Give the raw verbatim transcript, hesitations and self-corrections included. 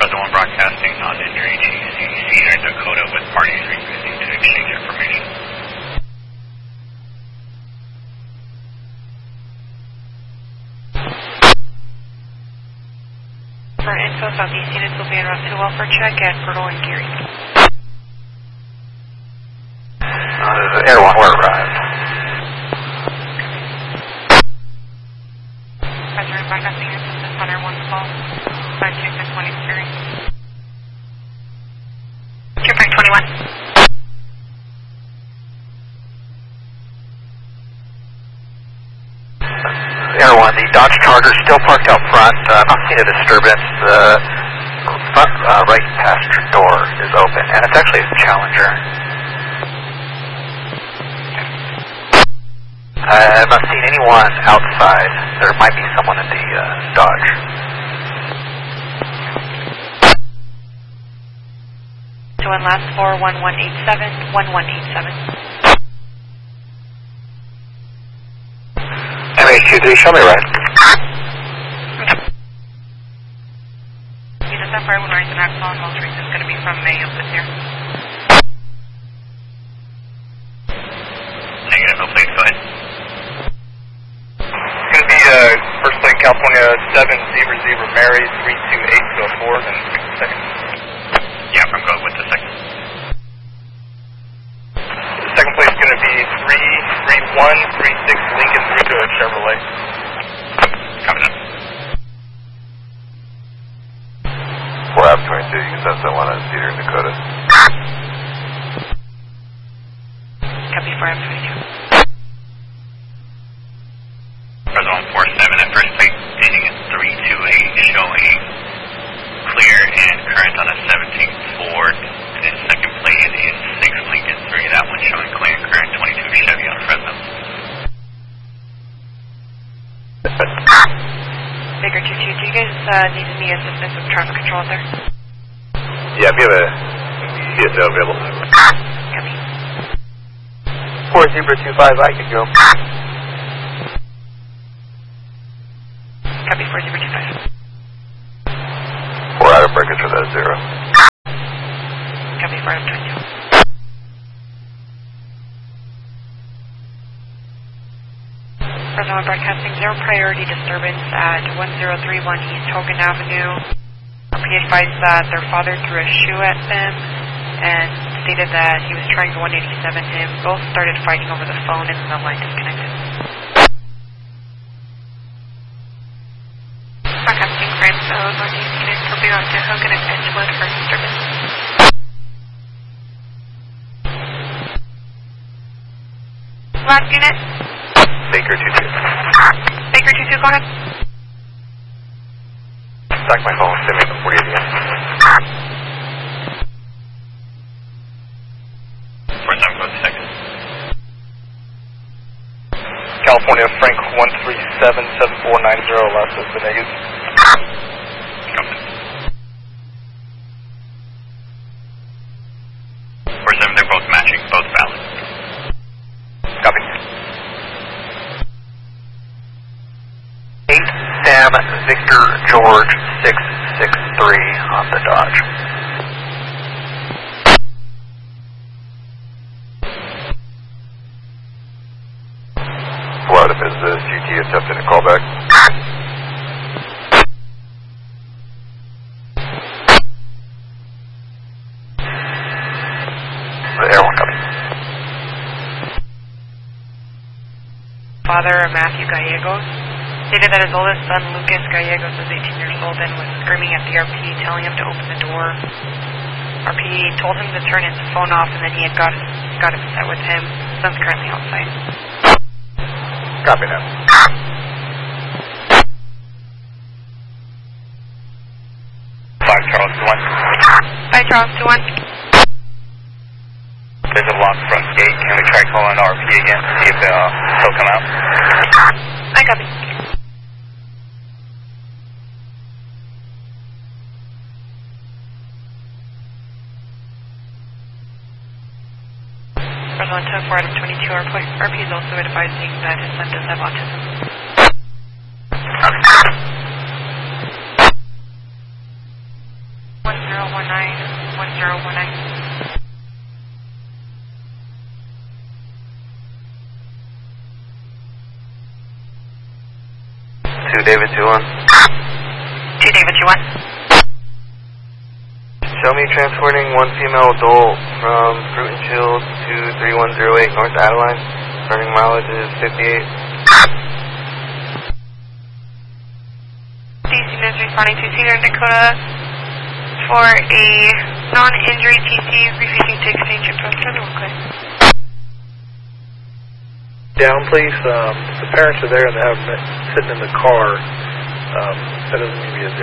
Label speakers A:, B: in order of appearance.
A: Present one broadcasting on Ender A T C, Cedar, Dakota, with parties requesting to exchange information.
B: For info, Southeast units will be en route to welfare check at Fertile and Geary.
C: Uh, this is Air one, we're arrived.
B: President broadcasting units, this is Hunter one call. five two six one eight Geary. two five two one.
C: Air one, the Dodge Charger still parked out front. Uh, not seeing a disturbance. The front uh, right passenger door is open, and it's actually a Challenger. I have not seen anyone outside. There might be someone in the uh, Dodge.
B: To one last four one one eight seven one one eight seven.
C: M H two three, show me right.
B: You just have for everyone raising that call, and most reason is going to be from May of this year.
A: Negative, no please, go ahead.
D: It's going to be uh, first plate California seven Zebra Zebra Mary three two eight to four and second.
A: Yeah, I'm going with the second.
D: The second plate is going to be three three one three six Lincoln through to a Chevrolet.
A: Coming up.
C: four Ave twenty-two, you can send someone on Cedar, Dakota.
B: Copy four Ave twenty-two.
A: Present one four seven at first plate, ending at three two eight, showing clear and current on a seventeen Ford, and then second plate is six Lincoln three, that one showing clear and current, twenty-two Chevy on Fresno.
B: Baker two two, do you guys uh, need any assistance with traffic control out there?
C: Yeah, we have a C S O available.
B: Copy.
C: four Zebra two five, I can go.
B: Copy four zero two five.
C: four Adam breakers for that zero.
B: Copy four Ave twenty-two. Present one broadcasting zero priority disturbance at one zero three one East Hogan Avenue. R P advised that their father threw a shoe at them and stated that he was trying to one eighty-seven him. Both started fighting over the phone and the line disconnected. Broadcasting France, so Northeast units will be out to Hogan and Edgewood for disturbance. Last unit.
C: Baker two two.
B: Baker two two, go ahead.
C: Stack my phone, send me the forty again.
A: First time, go to second.
D: California Frank one three seven seven four nine zero, last is the negative.
A: four seven, they're both matching, both valid.
D: Copy.
C: eight Sam Victor George six six three on the Dodge. What is the G T accepting a callback? The Air one coming.
B: Father Matthew Gallegos stated that his oldest son Lucas Gallegos was eighteen years old and was screaming at the R P, telling him to open the door. R P told him to turn his phone off, and then he had got got upset with him. Son's currently outside.
C: Copy now.
D: five Charles two one.
B: Hi, Charles two one.
D: There's a locked front gate. Can we try calling R P again? See if uh, he'll come out?
B: I copy. President ten four Adam twenty-two, R P is also advising that his son does have autism. zero one nine.
C: Two David two one.
B: Two David two one.
C: Show me transporting one female adult from Fruit and Shield to three one zero eight North Adeline. Turning mileage is fifty-eight.
B: D C is responding to Cedar Dakota for a non-injury T C refusing to exchange your post. Okay.
E: Down, please. Um, the parents are there and they have them sitting in the car. Um, that doesn't mean to be a